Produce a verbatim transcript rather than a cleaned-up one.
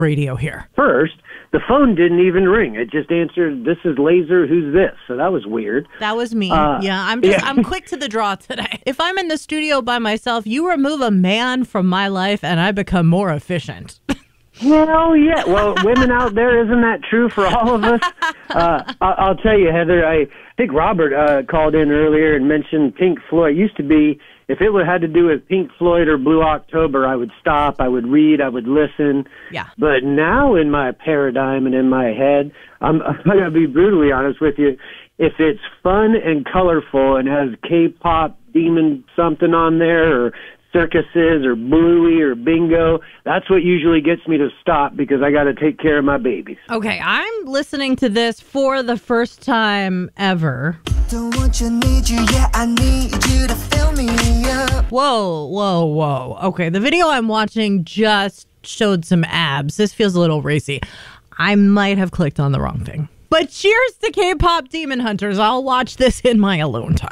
radio here. First, the phone didn't even ring. It just answered, "This is Laser, who's this?" So that was weird. That was me. Uh, yeah, I'm just yeah. I'm quick to the draw today. If I'm in the studio by myself, you remove a man from my life and I become more efficient. Well, yeah. Well, women out there, isn't that true for all of us? Uh, I- I'll tell you, Heather, I think Robert uh, called in earlier and mentioned Pink Floyd. It used to be, if it would had to do with Pink Floyd or Blue October, I would stop, I would read, I would listen. Yeah. But now in my paradigm and in my head, I'm, I'm going to be brutally honest with you. If it's fun and colorful and has K-pop demon something on there or circuses or Bluey or bingo, that's what usually gets me to stop because I got to take care of my babies. Okay, I'm listening to this for the first time ever. Don't want you, need you, yeah, I need you to fill me up. Whoa, whoa, whoa. Okay, the video I'm watching just showed some abs. This feels a little racy. I might have clicked on the wrong thing. But cheers to K-pop Demon Hunters. I'll watch this in my alone time.